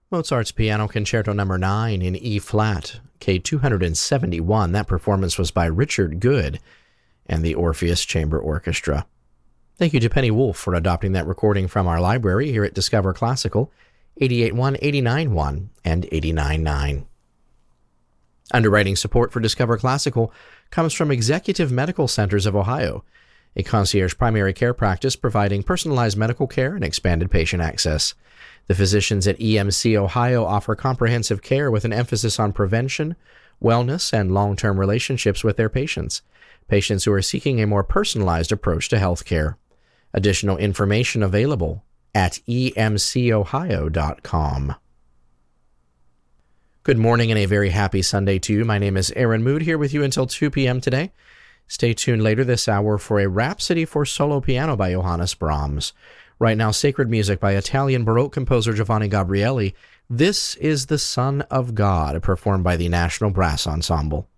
Mozart's Piano Concerto No. 9 in E-flat, K271. That performance was by Richard Good and the Orpheus Chamber Orchestra. Thank you to Penny Wolfe for adopting that recording from our library here at Discover Classical, 88.1, 89.1, and 89.9. Underwriting support for Discover Classical comes from Executive Medical Centers of Ohio, a concierge primary care practice providing personalized medical care and expanded patient access. The physicians at EMC Ohio offer comprehensive care with an emphasis on prevention, wellness, and long-term relationships with their patients who are seeking a more personalized approach to health care. Additional information available at emcohio.com. Good morning and a very happy Sunday to you. My name is Aaron Mood, here with you until 2 p.m. today. Stay tuned later this hour for a Rhapsody for solo piano by Johannes Brahms. Right now, sacred music by Italian Baroque composer Giovanni Gabrieli. This is the Son of God, performed by the National Brass Ensemble.